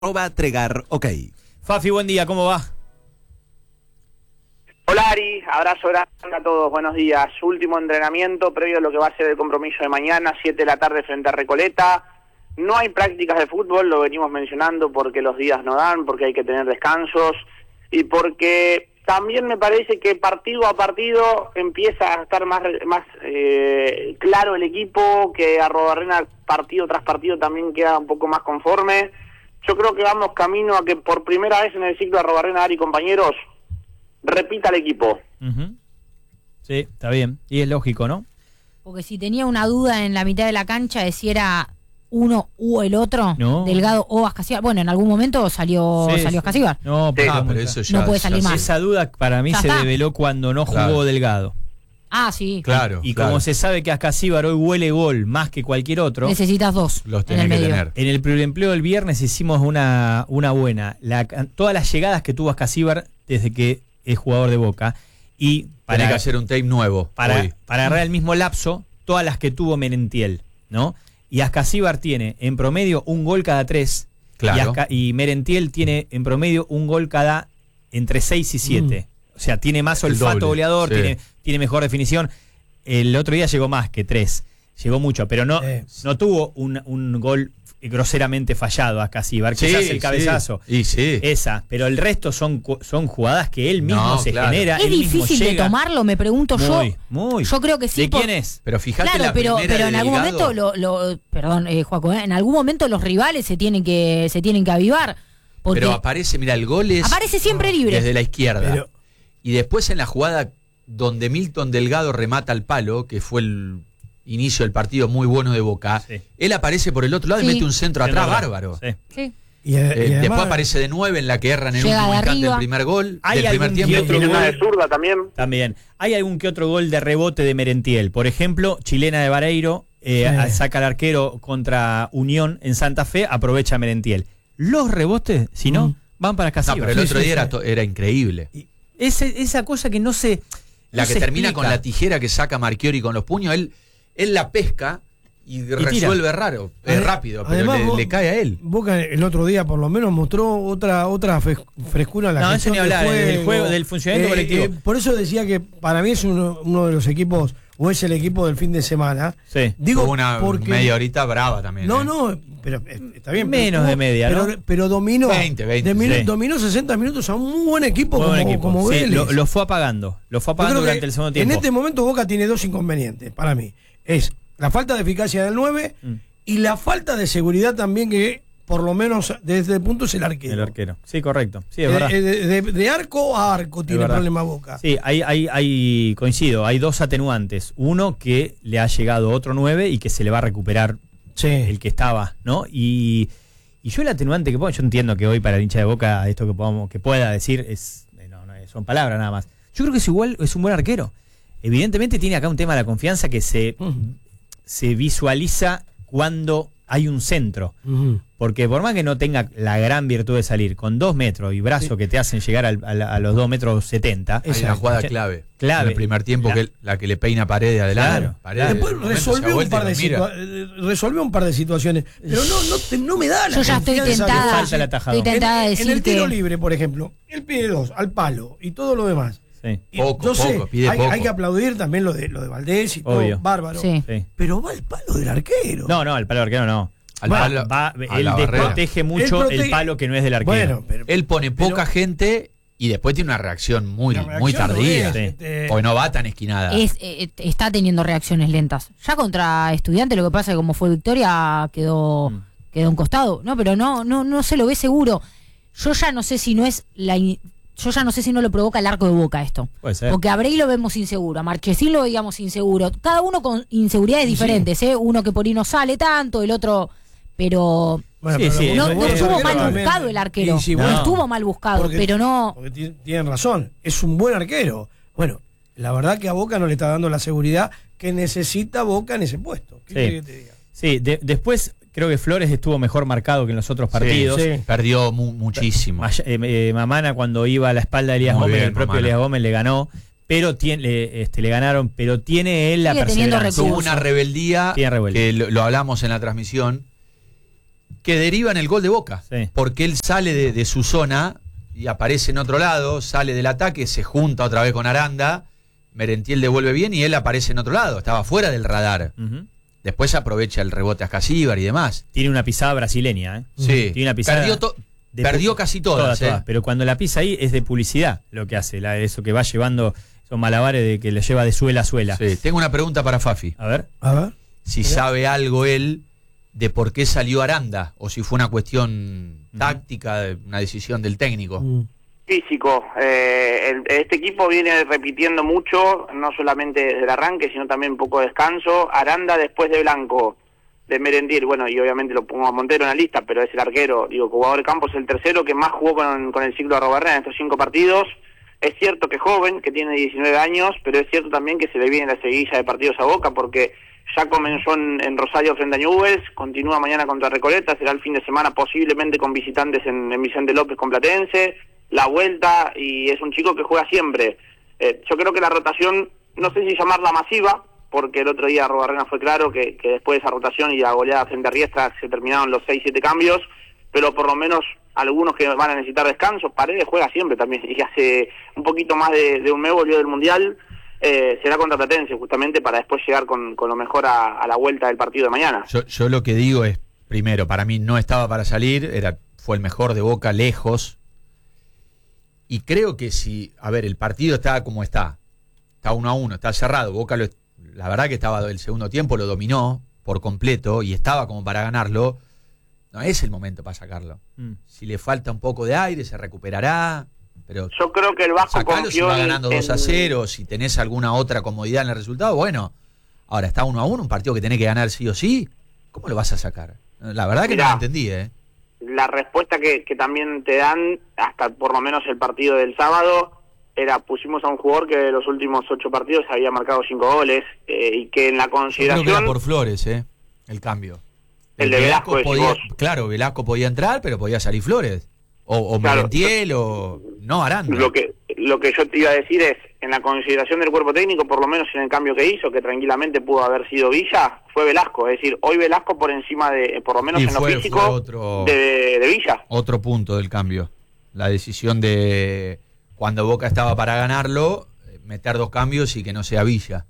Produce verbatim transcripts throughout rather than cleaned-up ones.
arroba Tregar, ok. Fafi, buen día, ¿cómo va? Hola Ari, abrazo grande a todos, buenos días. Último entrenamiento previo a lo que va a ser el compromiso de mañana, siete de la tarde frente a Recoleta. No hay prácticas de fútbol, lo venimos mencionando porque los días no dan, porque hay que tener descansos y porque también me parece que partido a partido empieza a estar más más eh, claro el equipo, que Arrobarrena partido tras partido también queda un poco más conforme. Yo creo que vamos camino a que por primera vez en el ciclo de Arrobarrena, Ari, compañeros, repita el equipo. Uh-huh. Sí, está bien. Y es lógico, ¿no? Porque si tenía una duda en la mitad de la cancha de si era uno u el otro, no. Delgado o Ascasíbar. Bueno, en algún momento salió sí, salió Ascasíbar. No, pero, ah, pero eso ya, no puede salir más. Esa duda para mí ya se está. Develó cuando no jugó claro. Delgado. Ah, sí. Claro. Y, y claro. como se sabe que Ascasíbar hoy huele gol más que cualquier otro, necesitas dos. Los tenés que tener. En el preempleo del viernes hicimos una, una buena. La, todas las llegadas que tuvo Ascasíbar desde que es jugador de Boca. Y para Tiene que hacer un tape nuevo. Para, hoy. para agarrar el mismo lapso, todas las que tuvo Merentiel, ¿no? Y Ascasíbar tiene en promedio un gol cada tres. Claro. Y, Asca, y Merentiel tiene en promedio un gol cada entre seis y siete. Mm. O sea, tiene más olfato goleador, sí. tiene, tiene mejor definición. El otro día llegó más que tres. Llegó mucho, pero no, eh. no tuvo un, un gol groseramente fallado Ascasíbar, sí, quizás el cabezazo. Sí. Y sí. Esa, pero el resto son, son jugadas que él mismo no, se claro. genera. Es él difícil mismo de tomarlo, me pregunto muy, yo. Muy. Yo creo que sí. ¿De por... quién es? Pero fíjate claro, la pero, primera pero en de algún Delgado. momento, lo, lo, perdón, eh, Joaco, ¿eh? en algún momento los rivales se tienen que se tienen que avivar. Pero aparece, mira, el gol es aparece siempre libre. Desde la izquierda. Pero... Y después en la jugada donde Milton Delgado remata al palo, que fue el inicio del partido muy bueno de Boca, sí. él aparece por el otro lado sí. y mete un centro atrás bárbaro. Sí. Sí. Y, eh, y además, después aparece de nueve en la que erran en el último instante del primer gol, del primer tiempo. Otro gol de zurda también. También. Hay algún que otro gol de rebote de Merentiel. Por ejemplo, chilena de Vareiro, eh, sí. saca al arquero contra Unión en Santa Fe, aprovecha Merentiel. Los rebotes, si no, mm. van para Ascasíbar. No, pero el otro sí, día sí, era, sí. era increíble. Y ese, esa cosa que no se La no que se termina explica. con la tijera que saca Marchiori con los puños, él, él la pesca y, y resuelve tira. raro, es Además, rápido, pero le, vos, le cae a él. Boca el otro día por lo menos mostró otra otra frescura en la No, eso ni hablar, del juego, del, juego, del funcionamiento eh, colectivo. Eh, por eso decía que para mí es uno, uno de los equipos, o es el equipo del fin de semana. Sí. Digo, Hubo una porque, media horita brava también. No, eh. no, pero está bien. Menos pero, de media, pero, ¿no? Pero dominó. veinte, veinte. De, sí. Dominó sesenta minutos a un muy buen equipo muy como, buen equipo. como sí, Vélez. Lo, lo fue apagando. Lo fue apagando durante el segundo tiempo. En este momento Boca tiene dos inconvenientes para mí. Es la falta de eficacia del nueve mm. y la falta de seguridad también que, por lo menos desde el punto, es el arquero. El arquero. Sí, correcto. Sí, es de, verdad. De, de, de arco a arco tiene problema Boca. Sí, hay, hay, hay, coincido, hay dos atenuantes. Uno, que le ha llegado otro nueve y que se le va a recuperar sí. el que estaba, ¿no? Y, y yo el atenuante que pongo, yo entiendo que hoy para el hincha de Boca esto que podamos, que pueda decir es no, no son palabras nada más. Yo creo que es igual, es un buen arquero. Evidentemente tiene acá un tema de la confianza que se, uh-huh. se visualiza cuando hay un centro. Uh-huh. Porque por más que no tenga la gran virtud de salir con dos metros y brazos sí. que te hacen llegar al, al, a los dos metros setenta. Es una jugada clave. Clave. En el primer tiempo, la, que la que le peina Paredes de adelante. Claro, Paredes, después resolvió un, par de situa- resolvió un par de situaciones. Pero no, no, te, no me da la Yo ya estoy tentada. Falta el estoy tentada de decir en el tiro que... libre, por ejemplo, él pide dos, al palo y todo lo demás. Sí. Poco, yo sé, poco, pide hay, poco. hay que aplaudir también lo de lo de Valdés y Obvio. todo, bárbaro. Sí. Sí. Pero va el palo del arquero. No, no, el palo del arquero no. Al va, palo, va, a él desprotege mucho él protege, el palo que no es del arquero. Bueno, pero, él pone pero, poca gente y después tiene una reacción muy, reacción muy tardía. No es, sí. este, porque no va tan esquinada. Es, eh, está teniendo reacciones lentas. Ya contra Estudiantes lo que pasa es que como fue victoria quedó mm. quedó un costado. No, pero no no no se lo ve seguro. Yo ya no sé si no es la in- yo ya no sé si no lo provoca el arco de Boca esto. Puede ser. Porque a Brey lo vemos inseguro, a Marchesín lo veíamos inseguro. Cada uno con inseguridades sí. diferentes, ¿eh? Uno que por ahí no sale tanto, el otro... Pero... Bueno, sí, pero sí, no, no estuvo mal también, buscado el arquero. sí, no. bueno, no estuvo mal buscado, porque, pero no... Porque tienen razón, es un buen arquero. Bueno, la verdad que a Boca no le está dando la seguridad que necesita Boca en ese puesto. ¿Qué sí. que te diga? Sí, de, después... Creo que Flores estuvo mejor marcado que en los otros partidos. Sí, sí. Perdió mu- muchísimo. Eh, eh, Mamana, cuando iba a la espalda de Elías Muy Gómez, bien, el propio Mamana. Elías Gómez le ganó. Pero tiene, le, este, le ganaron, pero tiene él la Sigue teniendo perseverancia. Tuvo una rebeldía Tiene rebeldía. que lo, lo hablamos en la transmisión. que deriva en el gol de Boca. Sí. Porque él sale de, de su zona y aparece en otro lado, sale del ataque, se junta otra vez con Aranda, Merentiel devuelve bien y él aparece en otro lado, estaba fuera del radar. Uh-huh. Después aprovecha el rebote a Ascasíbar y demás. Tiene una pisada brasileña, ¿eh? Sí. Tiene una pisada Perdió, to- de perdió pu- casi todas, todas, ¿eh? todas, pero cuando la pisa ahí es de publicidad lo que hace, la, eso que va llevando, esos malabares de que le lleva de suela a suela. Sí. Tengo una pregunta para Fafi. A ver. A ver. Si sabe algo él de por qué salió Aranda, o si fue una cuestión táctica, una decisión del técnico. Mm. Físico. Eh, el- este equipo viene repitiendo mucho, no solamente desde el arranque, sino también un poco de descanso. Aranda después de Blanco, de Merentiel, bueno, y obviamente lo pongo a Montero en la lista, pero es el arquero, digo, jugador de campo, es el tercero que más jugó con, con el ciclo de Arrobarrena en estos cinco partidos. Es cierto que es joven, que tiene diecinueve años, pero es cierto también que se le viene la seguilla de partidos a Boca, porque ya comenzó en, en Rosario frente a Newell's, continúa mañana contra Recoleta, será el fin de semana posiblemente con visitantes en, en Vicente López con Platense, la vuelta, y es un chico que juega siempre. Eh, yo creo que la rotación, no sé si llamarla masiva, porque el otro día Arrobarrena fue claro que, que después de esa rotación y la goleada frente a Riestra se terminaron los seis siete cambios, pero por lo menos algunos que van a necesitar descanso. Paredes juega siempre también, y hace un poquito más de, de un mes volvió del Mundial. Eh, será contra Platense justamente para después llegar con, con lo mejor a, a la vuelta del partido de mañana. Yo, yo lo que digo es, primero, para mí no estaba para salir, era fue el mejor de Boca lejos, y creo que si, a ver, el partido está como está, está uno a uno, está cerrado, Boca lo, la verdad que estaba el segundo tiempo, lo dominó por completo y estaba como para ganarlo, no es el momento para sacarlo. Mm. Si le falta un poco de aire, se recuperará, pero Yo creo que el Vasco sacalo si confió va en- ganando dos a en- cero, si tenés alguna otra comodidad en el resultado, bueno. Ahora está uno a uno, un partido que tenés que ganar sí o sí, ¿cómo lo vas a sacar? La verdad que Mirá. no lo entendí, ¿eh? La respuesta que, que también te dan, hasta por lo menos el partido del sábado, era pusimos a un jugador que de los últimos ocho partidos había marcado cinco goles, eh, y que en la Yo creo consideración... que era por Flores, ¿eh? El cambio. El de Velasco, decís podía, vos. claro, Velasco podía entrar, pero podía salir Flores. O, o Claro. Merentiel, o... No, Aranda. Lo que lo que yo te iba a decir es, en la consideración del cuerpo técnico, por lo menos en el cambio que hizo, que tranquilamente pudo haber sido Villa, fue Velasco. Es decir, hoy Velasco por encima de, por lo menos Y en lo fue- físico, fue otro- de, de Villa. Otro punto del cambio. La decisión de, cuando Boca estaba para ganarlo, meter dos cambios y que no sea Villa.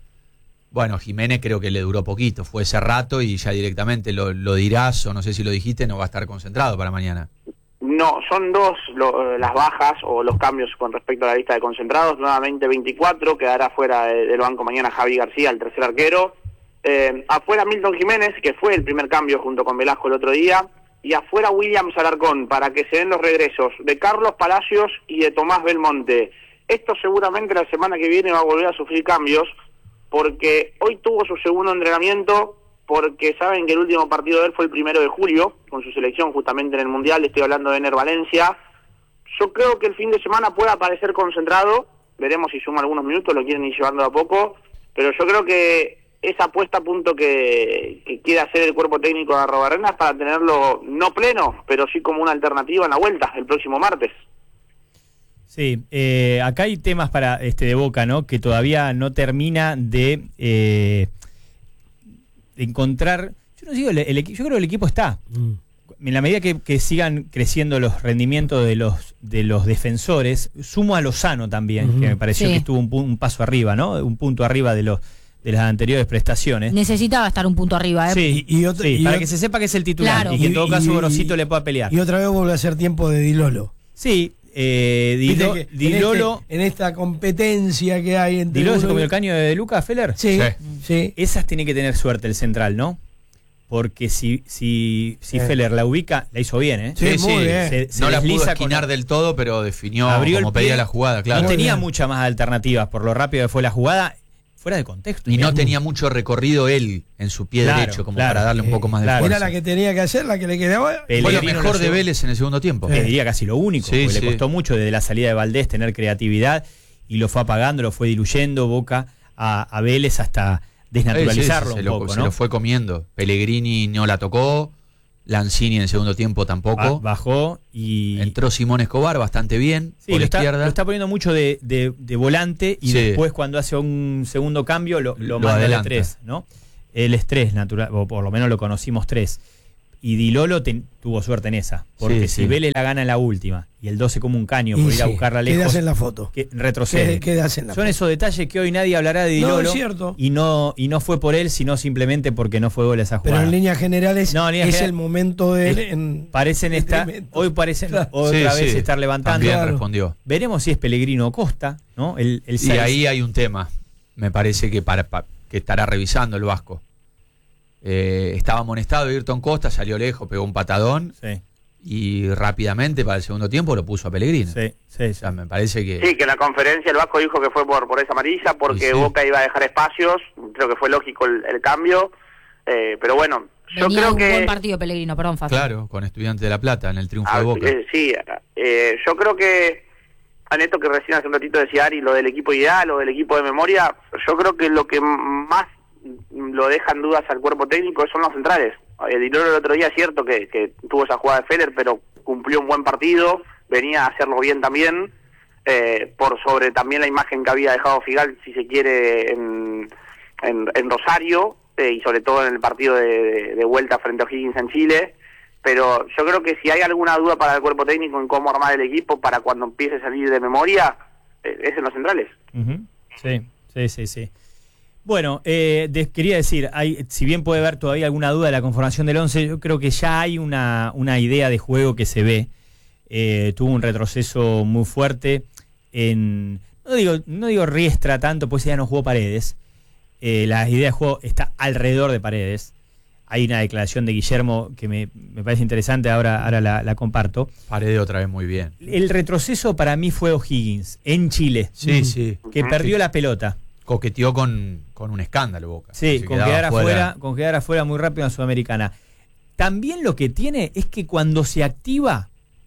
Bueno, Jiménez creo que le duró poquito, fue ese rato y ya directamente lo, lo dirás, o no sé si lo dijiste, no va a estar concentrado para mañana. No, son dos lo- las bajas o los cambios con respecto a la lista de concentrados. Nuevamente veinticuatro, quedará fuera de- del banco mañana Javi García, el tercer arquero. Eh, afuera Milton Jiménez, que fue el primer cambio junto con Velasco el otro día. Y afuera Williams Alarcón, para que se den los regresos de Carlos Palacios y de Tomás Belmonte. Esto seguramente la semana que viene va a volver a sufrir cambios, porque hoy tuvo su segundo entrenamiento, porque saben que el último partido de él fue el primero de julio, con su selección justamente en el Mundial, estoy hablando de Ener Valencia. Yo creo que el fin de semana puede aparecer concentrado, veremos si suma algunos minutos, lo quieren ir llevando de a poco, pero yo creo que esa puesta a punto que, que quiere hacer el cuerpo técnico de Arrobarrena es para tenerlo no pleno, pero sí como una alternativa en la vuelta, el próximo martes. Sí, eh, acá hay temas para este de Boca, ¿no? Que todavía no termina de, eh, de encontrar. Yo no digo, el, el, yo creo que el equipo está. Mm. En la medida que, que sigan creciendo los rendimientos de los de los defensores, sumo a Lozano también, Ujú. que me pareció Sí. que estuvo un, pu- un paso arriba, ¿no? Un punto arriba de los de las anteriores prestaciones. Necesitaba estar un punto arriba, ¿eh? Sí, Y- y otro- sí, y para ot- que se sepa que es el titular Claro. y que en Y- todo caso y- Gorosito le pueda pelear. Y otra vez vuelve a ser tiempo de Dilolo. Sí, eh, Viste Dilo- que en Dilolo, este- en esta competencia que hay entre Dilolo se uno y- comió el caño de Lucas Feller. Sí, Sí. sí. Esas tiene que tener suerte el central, ¿no? Porque si si si Sí. Feller la ubica, la hizo bien, ¿eh? Sí, muy bien. Se- se no la pudo desliza esquinar con- del todo, pero definió Abrió el como pie. pedía la jugada, claro. No Muy tenía bien. muchas más alternativas por lo rápido que fue la jugada, fuera de contexto. Y no Mirá. tenía mucho recorrido él en su pie Claro, derecho, como claro. para darle un poco más de Claro. fuerza. Era la que tenía que hacer, la que le quedaba. Pe- Fue lo Pellegrino mejor lo de llevó. Vélez en el segundo tiempo. Te diría casi lo único, Sí, porque sí. le costó mucho desde la salida de Valdés tener creatividad y lo fue apagando, lo fue diluyendo Boca a, a Vélez hasta desnaturalizarlo Sí, sí, sí, un se lo, poco, se ¿no? lo fue comiendo. Pellegrini no la tocó, Lanzini en el segundo tiempo tampoco. Ba- Bajó y Entró Simón Escobar bastante bien, sí, por lo está, izquierda. lo está poniendo mucho de, de- de volante y Sí. después cuando hace un segundo cambio lo, lo, Lo manda de adelanta. tres, ¿no? Él es tres, natural, o por lo menos lo conocimos tres. Y Di Lolo ten, tuvo suerte en esa. Porque Sí, si sí. Vélez la gana en la última y el dos se come un caño por Y ir a sí, buscarla lejos, quedas en la foto. que retrocede. Qued- quedas en la Son foto. esos detalles que hoy nadie hablará de Di No, Lolo. es cierto. Y no, y no fue por él, sino simplemente porque no fue gol esa Pero jugada. en líneas generales No, en líneas es general- el momento de él Es- en Parecen estar, detrimento. hoy parecen Claro. otra Sí, vez sí. estar levantando. También Claro. respondió. Veremos si es Pellegrino o Costa, ¿no? El, el Y seis. ahí hay un tema, me parece que para, pa- que estará revisando el Vasco. Eh, estaba amonestado Ayrton Costa, salió lejos, pegó un patadón Sí, y rápidamente para el segundo tiempo lo puso a Pellegrino. sí, sí, O sí. sea, me parece que... Sí, que en la conferencia el Vasco dijo que fue por, por esa amarilla, porque Y sí. Boca iba a dejar espacios, creo que fue lógico el, el cambio, eh, pero bueno, yo Venía creo un que... buen partido Pellegrino, perdón, Fácil. Claro, con Estudiantes de La Plata en el triunfo Ah, de Boca. eh, sí, eh, yo creo que en esto que recién hace un ratito decía Ari, lo del equipo ideal o del equipo de memoria, yo creo que lo que más lo deja en dudas al cuerpo técnico son los centrales. El Di Lolo el otro día es cierto que, que tuvo esa jugada de Feller, pero cumplió un buen partido, venía a hacerlo bien también, eh, por sobre también la imagen que había dejado Figal, si se quiere, en, en, en Rosario, eh, y sobre todo en el partido de, de, de vuelta frente a O'Higgins en Chile. Pero yo creo que si hay alguna duda para el cuerpo técnico en cómo armar el equipo para cuando empiece a salir de memoria, eh, es en los centrales. Ujú. Sí, sí, sí, sí. Bueno, eh, de- quería decir, hay, si bien puede haber todavía alguna duda de la conformación del once, yo creo que ya hay una, una idea de juego que se ve. Eh, tuvo un retroceso muy fuerte en... No digo, no digo Riestra tanto, pues ya no jugó Paredes. Eh, la idea de juego está alrededor de Paredes. Hay una declaración de Guillermo que me, me parece interesante, ahora, ahora la, la comparto. Paredes otra vez muy bien. El retroceso para mí fue O'Higgins, en Chile, Sí, sí. que Ujú. perdió la pelota. Coqueteó con, con un escándalo Boca. Sí, Se con quedaba quedar, fuera. afuera, con quedar afuera muy rápido en la Sudamericana. También lo que tiene es que cuando se activa,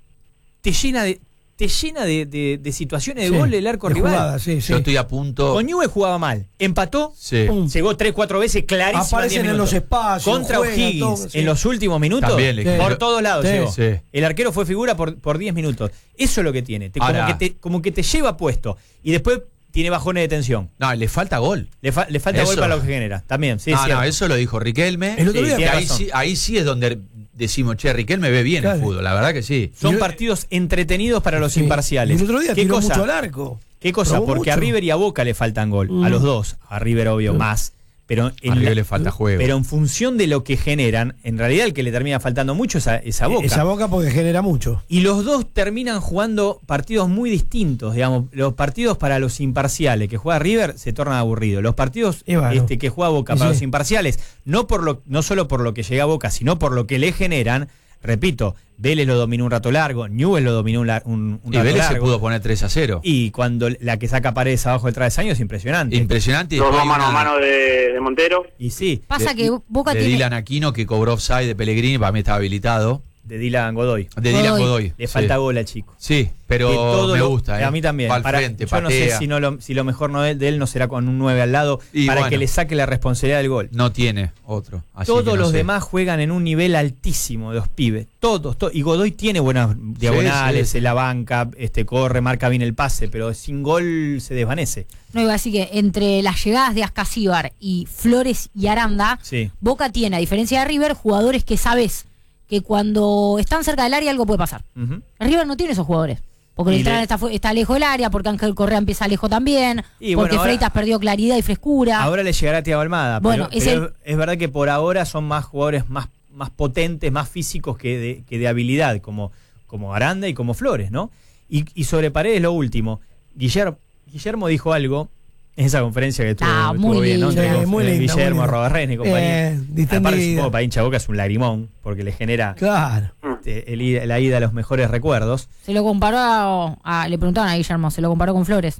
te llena de, te llena de, de- de situaciones de Sí, gol del arco de rival. jugada, sí, sí. Yo estoy a punto... Con Newell jugaba mal, empató, Sí. Pum. llegó tres, cuatro veces clarísimo. Aparecen diez en minutos. los espacios, Contra juegan, O'Higgins, todo, sí. en los últimos minutos, También le Sí. generó- por todos lados Sí. llegó. Sí. El arquero fue figura por, por diez minutos. Eso es lo que tiene. Te- como, Ahora- que te, como que te lleva puesto. Y después tiene bajones de tensión. No, le falta gol. Le, fa- le falta Eso. gol para lo que genera. También, sí, es no, cierto. no, eso lo dijo Riquelme. El otro Sí, día tiene Que ahí, razón. sí, ahí sí es donde decimos, che, Riquelme ve bien Claro. el fútbol, la verdad que sí. Son Y- partidos entretenidos para los Sí. imparciales. Y el otro día ¿Qué tiró cosa? mucho al arco. ¿Qué cosa? Probó Porque a mucho. River y a Boca le faltan gol. Mm. A los dos. A River, obvio, Mm. más. Pero en, A River la- le falta juego. pero en función de lo que generan, en realidad el que le termina faltando mucho es a, es a Boca. Esa Boca porque genera mucho. Y los dos terminan jugando partidos muy distintos, digamos. Los partidos para los imparciales que juega River se tornan aburridos. Los partidos Y bueno. este, que juega Boca Y para sí. los imparciales, no por lo, no solo por lo que llega a Boca, sino por lo que le generan. Repito, Vélez lo dominó un rato largo, Newell lo dominó un, la- un, un Y rato Vélez largo. se pudo poner tres a cero. Y cuando la que saca Paredes abajo del travesaño es impresionante. Impresionante. Y Los después dos hay mano a una mano de, de Montero. Y sí, Pasa de- que Boca de tiene... Dylan Aquino que cobró offside de Pellegrini, para mí estaba habilitado. de Dylan Godoy. De Dylan Godoy. Godoy. Le sí. falta gol al chico. Sí, pero Que todo me lo- gusta. ¿eh? A mí también. Va al Para- frente, yo no sé patea. si, no lo, si lo mejor no de, de él no será con un nueve al lado Y para bueno. que le saque la responsabilidad del gol. No tiene otro. así que Todos no los sé. demás juegan en un nivel altísimo de los pibes. Todos, todos. Y Godoy tiene buenas diagonales, sí, sí. en la banca, este, corre, marca bien el pase, pero sin gol se desvanece. No, iba a decir que entre las llegadas de Ascasíbar y Flores y Aranda, Sí. Boca tiene, a diferencia de River, jugadores que sabes que cuando están cerca del área algo puede pasar. Ujú. River no tiene esos jugadores. Porque Y el Beltrán le- está, fu- está lejos del área, porque Ángel Correa empieza lejos también, Y porque bueno, ahora- Freitas perdió claridad y frescura. Ahora le llegará a Thiago Almada. Bueno, pero, es pero el- es verdad que por ahora son más jugadores más, más potentes, más físicos que de, que de habilidad, como, como Aranda y como Flores, ¿no? Y, y sobre Paredes lo último. Guillermo, Guillermo dijo algo en esa conferencia que estuvo, Ah, estuvo muy bien, ¿no? linda. Entre Sí, muy eh, linda, Guillermo, muy linda. Arrobarren y compañía. Eh, Aparte, distendida. supongo, para hincha Boca es un lagrimón, porque le genera Claro. este, el ida- la ida a los mejores recuerdos. Se lo comparó a, a- le preguntaban a Guillermo, se lo comparó con Flores.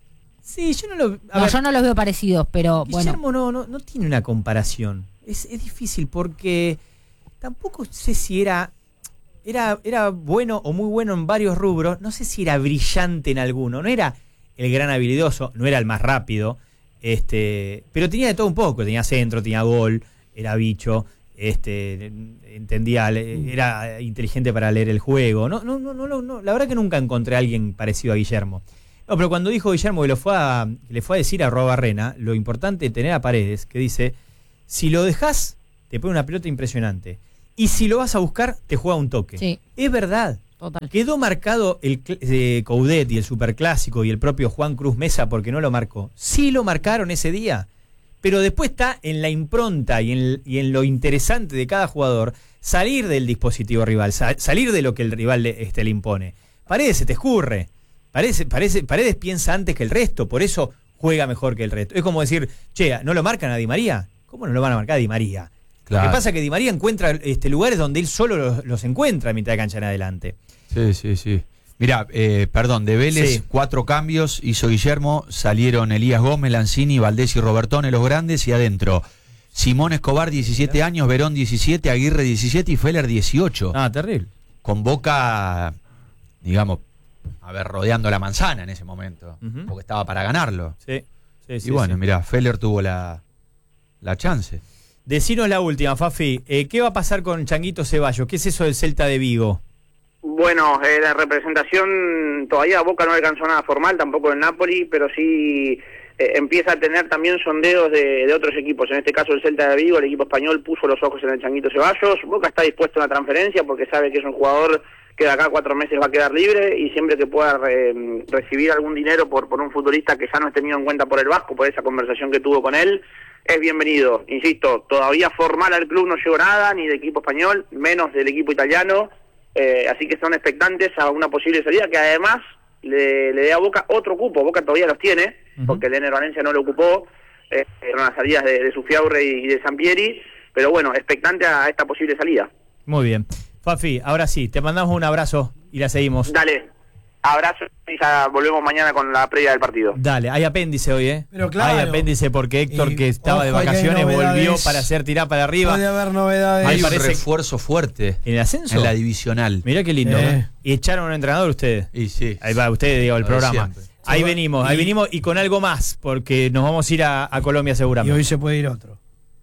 Sí, yo no lo... a No, ver, yo no los veo parecidos, pero bueno. Guillermo no, no, no tiene una comparación. Es, es difícil porque tampoco sé si era, era, era bueno o muy bueno en varios rubros. No sé si era brillante en alguno. No era el gran habilidoso, no era el más rápido. Este, pero tenía de todo un poco. Tenía centro, tenía gol, era bicho. Este, entendía, le- era inteligente para leer el juego. No, no, no, no, no, no, la verdad que nunca encontré a alguien parecido a Guillermo. No, pero cuando dijo Guillermo que lo fue a, que le fue a decir a Roa Barrena, lo importante de tener a Paredes, que dice, si lo dejás, te pone una pelota impresionante. y si lo vas a buscar, te juega un toque. Sí. Es verdad. Total. Quedó marcado el eh, Coudet y el Superclásico y el propio Juan Cruz Mesa porque no lo marcó. Sí lo marcaron ese día, pero después está en la impronta y en, y en lo interesante de cada jugador salir del dispositivo rival, sa salir de lo que el rival le, este, le impone. Paredes se te escurre, Paredes, parece, Paredes piensa antes que el resto, por eso juega mejor que el resto. Es como decir, che, ¿no lo marcan a Di María? ¿Cómo no lo van a marcar a Di María? Claro. Lo que pasa es que Di María encuentra este, lugares donde él solo los, los encuentra a mitad de cancha en adelante. Sí, sí, sí. Mirá, eh, perdón, de Vélez, Sí. cuatro cambios hizo Guillermo, salieron Elías Gómez, Lanzini, Valdés y Robertone, los grandes, y adentro Simón Escobar, diecisiete años, Verón, diecisiete, Aguirre, diecisiete y Feller, dieciocho. Ah, terrible. Con Boca, digamos, a ver, rodeando la manzana en ese momento, Ujú. porque estaba para ganarlo. Sí, sí, Y sí, bueno, sí. mirá, Feller tuvo la, la chance. Decinos la última, Fafi. Eh, ¿Qué va a pasar con Changuito Ceballos? ¿Qué es eso del Celta de Vigo? Bueno, eh, la representación todavía Boca no alcanzó nada formal, tampoco en Napoli, pero sí eh, empieza a tener también sondeos de, de otros equipos. En este caso el Celta de Vigo, el equipo español puso los ojos en el Changuito Ceballos. Boca está dispuesto a una transferencia porque sabe que es un jugador que de acá a cuatro meses va a quedar libre y siempre que pueda re, recibir algún dinero por, por un futbolista que ya no es tenido en cuenta por el Vasco, por esa conversación que tuvo con él, es bienvenido. Insisto, todavía formal al club no llegó nada, ni del equipo español, menos del equipo italiano. Eh, así que son expectantes a una posible salida que además le, le dé a Boca otro cupo. Boca todavía los tiene, uh-huh. porque el Ener Valencia no lo ocupó, eh, eran las salidas de, de Sufiaurre y de Sampieri, pero bueno, expectante a esta posible salida. Muy bien. Fafi, ahora sí, te mandamos un abrazo y la seguimos. Dale, abrazo y ya volvemos mañana con la previa del partido. Dale, hay apéndice hoy, ¿eh? Pero claro. Hay apéndice porque Héctor, Y, que estaba de ojo, vacaciones, que hay volvió novedades. para hacer tirar para arriba. Puede haber novedades. Ahí Hay un parece- refuerzo fuerte ¿En el ascenso? en la divisional. Mirá qué lindo. Eh. ¿Y echaron a un entrenador ustedes? Y sí. Ahí va, ustedes, digo, el Lo de programa. siempre. Ahí Sí, venimos, ahí y- venimos y con algo más, porque nos vamos a ir a, a Colombia Y seguramente. hoy se puede ir otro.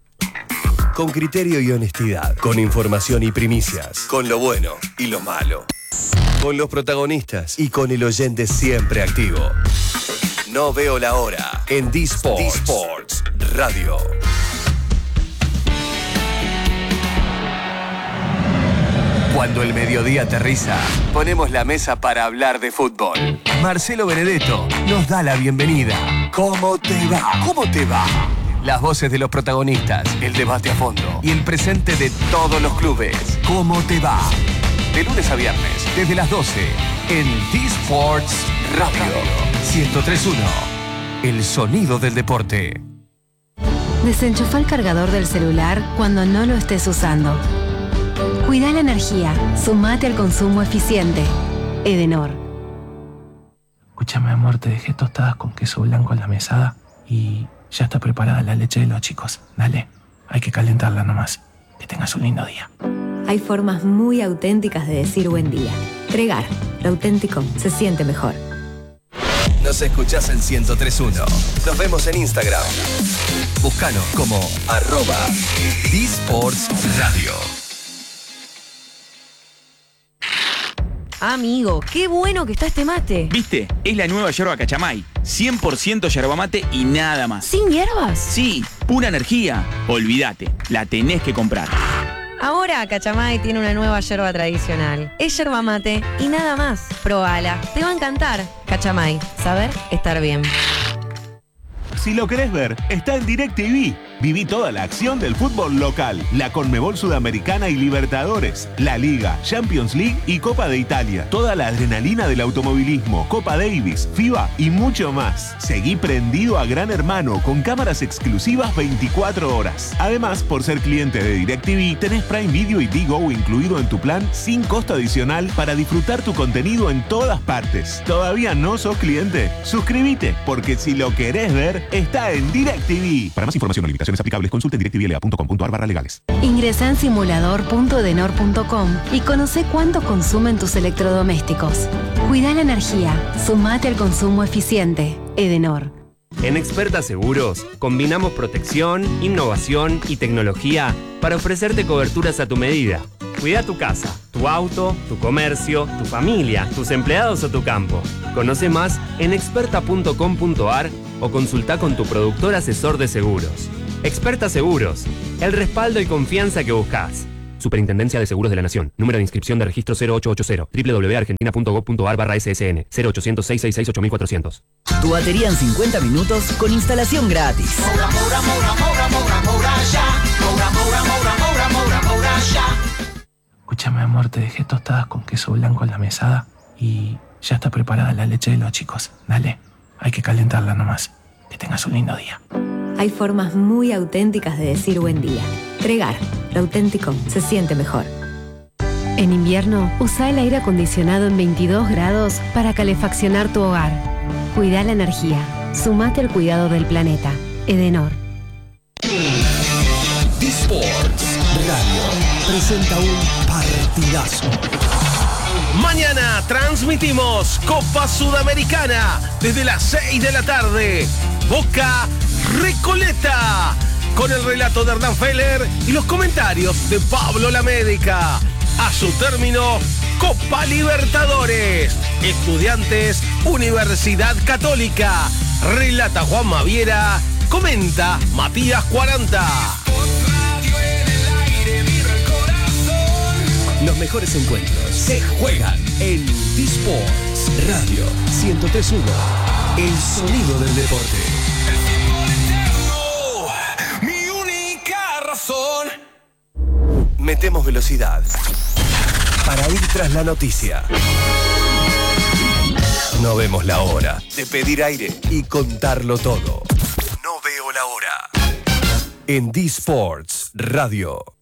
Con criterio y honestidad, con información y primicias, con lo bueno y lo malo, con los protagonistas y con el oyente siempre activo. No veo la hora en D-Sports, D-Sports Radio. Cuando el mediodía aterriza, ponemos la mesa para hablar de fútbol. Marcelo Benedetto nos da la bienvenida. ¿Cómo te va? ¿Cómo te va? Las voces de los protagonistas, el debate a fondo y el presente de todos los clubes. ¿Cómo te va? De lunes a viernes, desde las doce, en D-Sports Radio. ciento tres punto uno. El sonido del deporte. Desenchufa el cargador del celular cuando no lo estés usando. Cuida la energía. Sumate al consumo eficiente. Edenor. Escúchame, amor, te dejé tostadas con queso blanco en la mesada y ya está preparada la leche de los chicos. Dale, hay que calentarla nomás. Que tengas un lindo día. Hay formas muy auténticas de decir buen día. Tregar. Lo auténtico se siente mejor. Nos escuchás en ciento tres punto uno. Nos vemos en Instagram. Búscanos como arroba D-Sports Radio. Amigo, qué bueno que está este mate. ¿Viste? Es la nueva yerba Cachamay. cien por ciento yerba mate y nada más. ¿Sin hierbas? Sí, pura energía. Olvídate, la tenés que comprar. Ahora Cachamay tiene una nueva yerba tradicional. Es yerba mate y nada más. Probala, te va a encantar. Cachamay, saber estar bien. Si lo querés ver, está en DirecTV. Viví toda la acción del fútbol local, la Conmebol Sudamericana y Libertadores, la Liga, Champions League y Copa de Italia. Toda la adrenalina del automovilismo, Copa Davis, FIBA y mucho más. Seguí prendido a Gran Hermano con cámaras exclusivas veinticuatro horas. Además, por ser cliente de DirecTV, tenés Prime Video y Digo incluido en tu plan sin costo adicional para disfrutar tu contenido en todas partes. ¿Todavía no sos cliente? Suscríbete, porque si lo querés ver, está en DirecTV. Para más información o limitaciones aplicables, consulta en directvla punto com punto ar barra legales. Ingresa en simulador punto edenor punto com y conoce cuánto consumen tus electrodomésticos. Cuida la energía. Sumate al consumo eficiente. Edenor. En Experta Seguros combinamos protección, innovación y tecnología para ofrecerte coberturas a tu medida. Cuida tu casa, tu auto, tu comercio, tu familia, tus empleados o tu campo. Conoce más en experta punto com punto ar o consulta con tu productor asesor de seguros. Experta Seguros, el respaldo y confianza que buscas. Superintendencia de Seguros de la Nación. Número de inscripción de registro cero ocho ocho cero. doble u doble u doble u punto argentina punto gob punto ar barra S S N. cero ochocientos, seiscientos sesenta y seis, ocho mil cuatrocientos. Tu batería en cincuenta minutos con instalación gratis. Moura, Moura, Moura, Moura, Moura, Moura, ya. Moura, Moura, Moura, Moura, Moura, Moura, ya. Escúchame, amor, te dejé tostadas con queso blanco en la mesada y ya está preparada la leche de los chicos. Dale, hay que calentarla nomás. Que tengas un lindo día. Hay formas muy auténticas de decir buen día. Tregar, lo auténtico se siente mejor. En invierno, usa el aire acondicionado en veintidós grados para calefaccionar tu hogar. Cuida la energía. Sumate al cuidado del planeta. Edenor. D-Sports Radio presenta un partidazo. Mañana transmitimos Copa Sudamericana desde las seis de la tarde. Boca Recoleta, con el relato de Hernán Feller y los comentarios de Pablo Lamédica. A su término, Copa Libertadores. Estudiantes, Universidad Católica. Relata Juan Maviera. Comenta Matías cuarenta. Los mejores encuentros se juegan en D-Sports Radio ciento tres punto uno. El sonido del deporte. Mi única razón. Metemos velocidad para ir tras la noticia. No vemos la hora de pedir aire y contarlo todo. No veo la hora. En D-Sports Radio.